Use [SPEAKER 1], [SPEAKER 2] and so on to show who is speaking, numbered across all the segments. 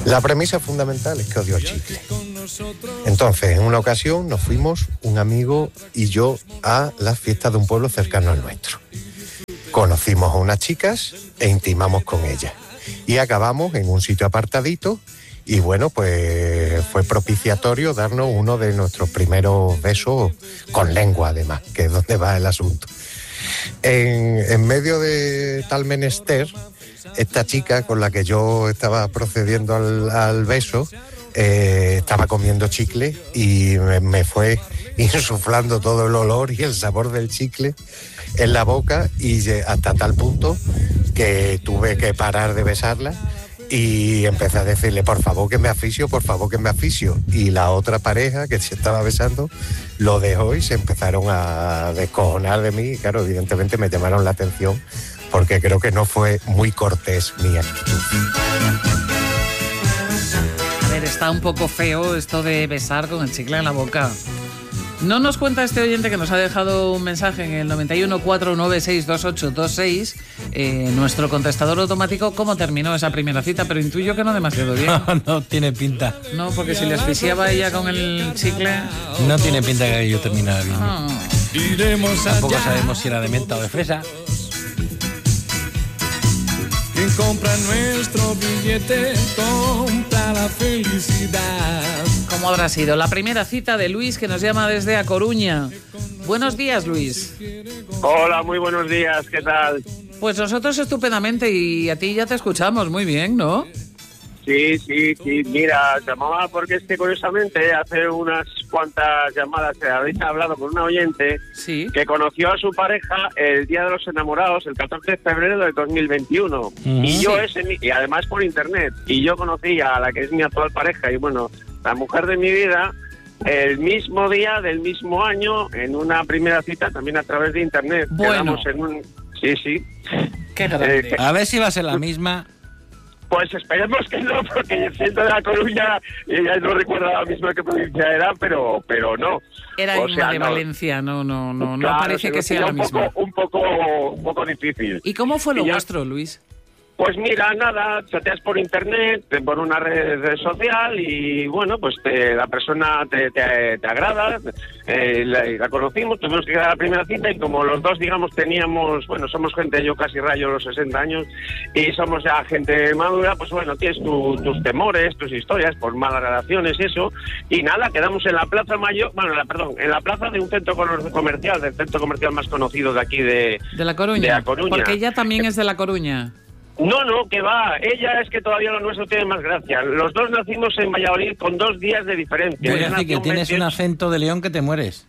[SPEAKER 1] La premisa fundamental es que odio el chicle. Entonces, en una ocasión nos fuimos, un amigo y yo, a las fiestas de un pueblo cercano al nuestro. Conocimos a unas chicas e intimamos con ellas. Y acabamos en un sitio apartadito y bueno, pues fue propiciatorio darnos uno de nuestros primeros besos con lengua además, que es donde va el asunto. En medio de tal menester, esta chica con la que yo estaba procediendo al beso estaba comiendo chicle y me fue insuflando todo el olor y el sabor del chicle en la boca y hasta tal punto que tuve que parar de besarla y empecé a decirle por favor que me asfixio, y la otra pareja que se estaba besando lo dejó y se empezaron a descojonar de mí y claro, evidentemente me llamaron la atención porque creo que no fue muy cortés mi actitud.
[SPEAKER 2] A ver, está un poco feo esto de besar con el chicle en la boca. No nos cuenta este oyente que nos ha dejado un mensaje en el 914962826, nuestro contestador automático, cómo terminó esa primera cita, pero intuyo que no demasiado bien.
[SPEAKER 3] No tiene pinta.
[SPEAKER 2] No, porque si le asfixiaba ella con el chicle...
[SPEAKER 3] No tiene pinta que yo terminara bien.
[SPEAKER 2] Oh.
[SPEAKER 3] Tampoco sabemos si era de menta o de fresa.
[SPEAKER 4] Quien compra nuestro billete compra la felicidad.
[SPEAKER 2] ¿Cómo habrá sido la primera cita de Luis, que nos llama desde A Coruña? Buenos días, Luis.
[SPEAKER 5] Hola, muy buenos días, ¿qué tal?
[SPEAKER 2] Pues nosotros estupendamente y a ti ya te escuchamos muy bien, ¿no?
[SPEAKER 5] Sí, mira, llamaba porque curiosamente hace unas cuantas llamadas habéis hablado con una oyente que conoció a su pareja el Día de los Enamorados, el 14 de febrero del 2021. Y yo y además por internet, y yo conocí a la que es mi actual pareja y bueno, la mujer de mi vida, el mismo día del mismo año, en una primera cita también a través de internet.
[SPEAKER 2] Bueno.
[SPEAKER 5] Quedamos en un... Sí.
[SPEAKER 2] Qué grande.
[SPEAKER 3] A ver si va a ser la misma.
[SPEAKER 5] Pues esperemos que no, porque siendo de La Coruña, ella no recuerda ahora mismo qué provincia era, pero no.
[SPEAKER 2] Era Inma de Valencia, no
[SPEAKER 5] claro,
[SPEAKER 2] parece que sea la misma.
[SPEAKER 5] Un poco difícil.
[SPEAKER 2] ¿Y cómo fue lo vuestro, Luis?
[SPEAKER 5] Pues mira, nada, chateas por internet, por una red social y bueno, pues la persona te agrada, la conocimos, tuvimos que quedar a la primera cita y como los dos, digamos, teníamos, bueno, somos gente, yo casi rayo los 60 años y somos ya gente madura, pues bueno, tienes tus temores, tus historias por malas relaciones y eso, y nada, quedamos en la Plaza Mayor, en la plaza de un centro comercial, del centro comercial más conocido de aquí de
[SPEAKER 2] La Coruña.
[SPEAKER 5] De La Coruña.
[SPEAKER 2] Porque ella también es de La Coruña.
[SPEAKER 5] No, que va. Ella es que todavía lo nuestro tiene más gracia. Los dos nacimos en Valladolid con 2 días de diferencia.
[SPEAKER 3] Voy a decir que tienes un acento de León que te mueres.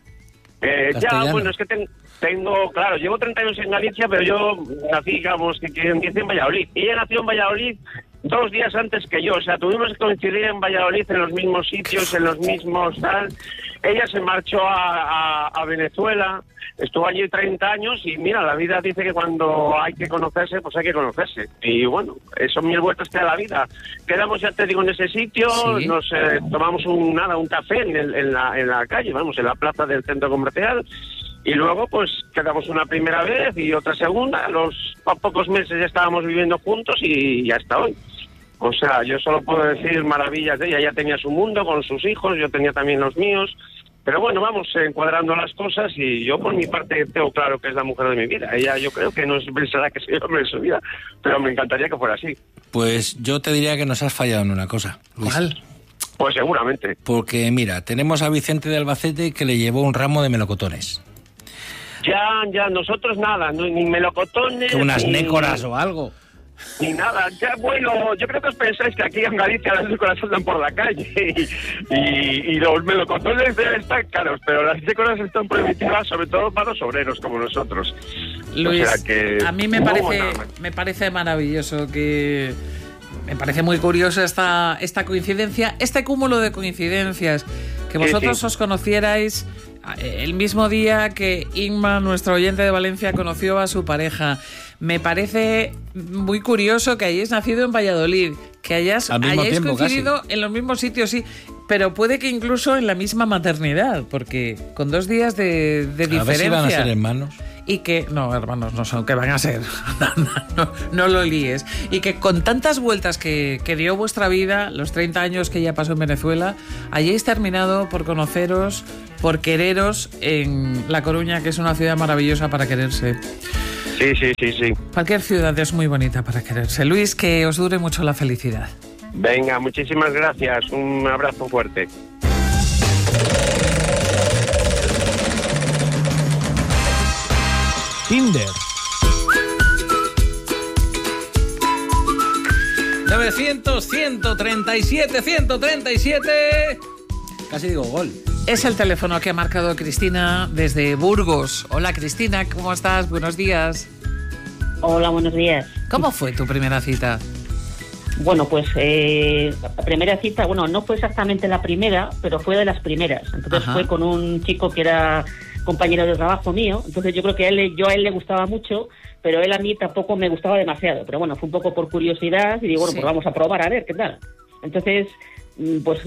[SPEAKER 5] Ya, bueno, es que tengo, claro, llevo 30 años en Galicia, pero yo nací, digamos, que empiece en Valladolid. Ella nació en Valladolid 2 días antes que yo. O sea, tuvimos que coincidir en Valladolid en los mismos sitios, en los mismos tal. Ella se marchó a Venezuela. Estuvo allí 30 años y mira, la vida dice que cuando hay que conocerse, pues hay que conocerse. Y bueno, son 1000 vueltas que da la vida. Quedamos, ya te digo, en ese sitio, ¿sí? Nos tomamos un café en la calle, vamos, en la plaza del centro comercial. Y luego, pues, quedamos una primera vez y otra segunda. A los pocos meses ya estábamos viviendo juntos y hasta hoy. O sea, yo solo puedo decir maravillas de ella. Ella tenía su mundo con sus hijos, yo tenía también los míos. Pero bueno, vamos encuadrando las cosas y yo por mi parte tengo claro que es la mujer de mi vida. Ella yo creo que no pensará que soy el hombre de su vida, pero me encantaría que fuera así.
[SPEAKER 3] Pues yo te diría que nos has fallado en una cosa, Luis.
[SPEAKER 2] ¿Cuál?
[SPEAKER 5] Pues seguramente.
[SPEAKER 3] Porque mira, tenemos a Vicente de Albacete que le llevó un ramo de melocotones.
[SPEAKER 5] Ya, nosotros nada, ni melocotones...
[SPEAKER 3] Que unas nécoras o algo.
[SPEAKER 5] Ni nada, ya bueno, yo creo que os pensáis que aquí en Galicia las nécoras andan por la calle y los melocotones deben estar caros, pero las nécoras están prohibidas sobre todo para los obreros como nosotros.
[SPEAKER 2] Luis,
[SPEAKER 5] o sea que,
[SPEAKER 2] a mí me parece maravilloso, que me parece muy curioso esta coincidencia, este cúmulo de coincidencias, que vosotros os conocierais el mismo día que Inma, nuestro oyente de Valencia, conoció a su pareja. Me parece muy curioso que hayáis nacido en Valladolid, que hayáis coincidido casi en los mismos sitios, sí, pero puede que incluso en la misma maternidad, porque con 2 días de diferencia.
[SPEAKER 3] A ver si van a ser hermanos.
[SPEAKER 2] y que... No, hermanos, no son, que van a ser. No lo líes. Y que con tantas vueltas que dio vuestra vida, los 30 años que ya pasó en Venezuela, hayáis terminado por conoceros, por quereros en La Coruña, que es una ciudad maravillosa para quererse.
[SPEAKER 5] Sí.
[SPEAKER 2] Cualquier ciudad es muy bonita para quererse. Luis, que os dure mucho la felicidad.
[SPEAKER 5] Venga, muchísimas gracias. Un abrazo fuerte.
[SPEAKER 3] Tinder. 900-137-137. Casi digo gol.
[SPEAKER 2] Es el teléfono que ha marcado Cristina desde Burgos. Hola, Cristina, ¿cómo estás? Buenos días.
[SPEAKER 6] Hola, buenos días.
[SPEAKER 2] ¿Cómo fue tu primera cita?
[SPEAKER 6] Bueno, pues la primera cita, bueno, no fue exactamente la primera, pero fue de las primeras. Entonces
[SPEAKER 2] Ajá.
[SPEAKER 6] fue con un chico que era compañero de trabajo mío. Entonces yo creo que yo a él le gustaba mucho, pero él a mí tampoco me gustaba demasiado. Pero bueno, fue un poco por curiosidad y digo, bueno,
[SPEAKER 2] Sí.
[SPEAKER 6] pues vamos a probar a ver qué tal. Entonces, pues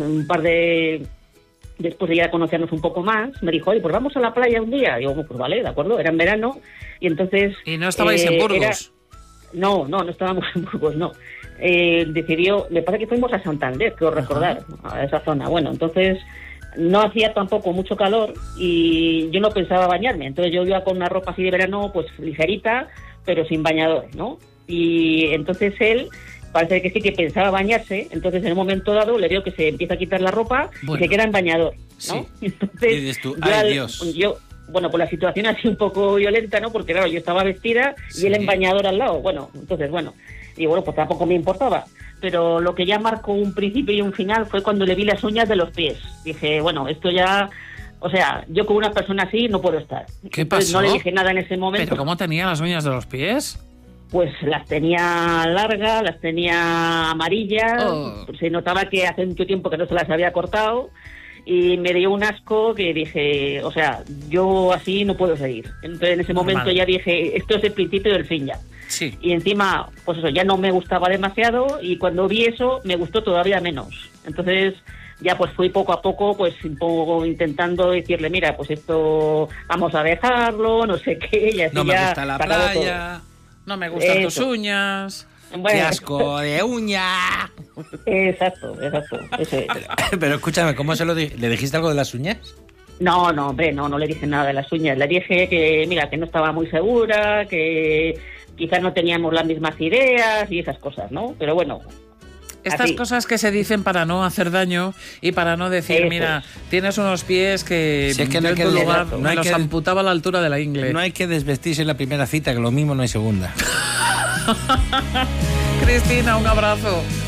[SPEAKER 6] después de ya conocernos un poco más, me dijo, oye, pues vamos a la playa un día. Y digo, pues vale, de acuerdo, era en verano. Y entonces...
[SPEAKER 2] ¿Y no estabais en Burgos?
[SPEAKER 6] No estábamos en Burgos, no. Decidió, me parece que fuimos a Santander, creo recordar, a esa zona. Bueno, entonces no hacía tampoco mucho calor y yo no pensaba bañarme. Entonces yo iba con una ropa así de verano, pues ligerita, pero sin bañador, ¿no? Y entonces él... Parece que sí que pensaba bañarse, entonces en un momento dado le veo que se empieza a quitar la ropa y se queda en bañador, ¿no?
[SPEAKER 3] Sí.
[SPEAKER 6] Entonces,
[SPEAKER 3] Y dices tú, ¡ay, Dios!
[SPEAKER 6] Bueno, pues la situación ha sido un poco violenta, ¿no? Porque claro, yo estaba vestida y él en bañador al lado. Bueno, entonces, y bueno, pues tampoco me importaba. Pero lo que ya marcó un principio y un final fue cuando le vi las uñas de los pies. Dije, bueno, esto ya... O sea, yo con una persona así no puedo estar.
[SPEAKER 2] ¿Qué
[SPEAKER 6] Entonces,
[SPEAKER 2] pasó?
[SPEAKER 6] no le dije nada en ese momento.
[SPEAKER 2] ¿Pero cómo tenía las uñas de los pies?
[SPEAKER 6] Pues las tenía largas, las tenía amarillas, se notaba que hace mucho tiempo que no se las había cortado y me dio un asco que dije, o sea, yo así no puedo seguir. Entonces en ese momento ya dije, esto es el principio del fin ya.
[SPEAKER 2] Sí.
[SPEAKER 6] Y encima, pues eso, ya no me gustaba demasiado y cuando vi eso me gustó todavía menos. Entonces ya pues fui poco a poco, pues un poco intentando decirle, mira, pues esto vamos a dejarlo, no sé qué, y así
[SPEAKER 3] No me
[SPEAKER 6] ya
[SPEAKER 3] gusta la
[SPEAKER 6] acabó
[SPEAKER 3] playa.
[SPEAKER 6] todo.
[SPEAKER 2] No me gustan tus
[SPEAKER 6] Eso.
[SPEAKER 2] uñas.
[SPEAKER 6] Bueno,
[SPEAKER 3] ¡Qué asco de uña!
[SPEAKER 6] Exacto, eso es.
[SPEAKER 3] Pero escúchame, ¿cómo le dijiste algo de las uñas?
[SPEAKER 6] No, hombre, no le dije nada de las uñas. Le dije que, mira, que no estaba muy segura, que quizás no teníamos las mismas ideas y esas cosas, ¿no? Pero bueno.
[SPEAKER 2] Estas
[SPEAKER 6] así.
[SPEAKER 2] cosas que se dicen para no hacer daño y para no decir,
[SPEAKER 6] Eso
[SPEAKER 2] mira,
[SPEAKER 6] es.
[SPEAKER 2] tienes unos pies que,
[SPEAKER 3] Si es que no
[SPEAKER 2] yo
[SPEAKER 3] hay que-
[SPEAKER 2] en tu lugar
[SPEAKER 3] no
[SPEAKER 2] me
[SPEAKER 3] hay
[SPEAKER 2] los
[SPEAKER 3] que-
[SPEAKER 2] amputaba a la altura de la ingle.
[SPEAKER 3] No hay que desvestirse en la primera cita, que lo mismo no hay segunda.
[SPEAKER 2] Cristina, un abrazo.